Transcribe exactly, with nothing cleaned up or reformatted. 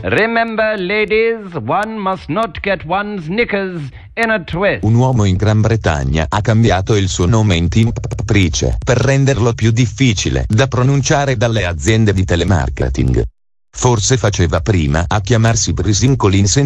Remember, ladies, one must not get one's knickers in a twist. Un uomo in Gran Bretagna ha cambiato il suo nome in Tim Price per renderlo più difficile da pronunciare dalle aziende di telemarketing. Forse faceva prima a chiamarsi Brisin Collins